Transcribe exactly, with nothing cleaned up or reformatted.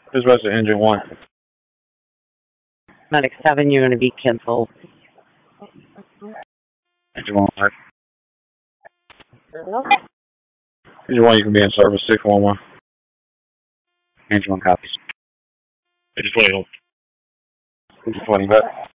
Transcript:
This was the engine one. Medic seven, you're going to be canceled. Engine one. Engine one, you can be in service. six one one. Engine one copies. Engine twenty. Engine twenty, back.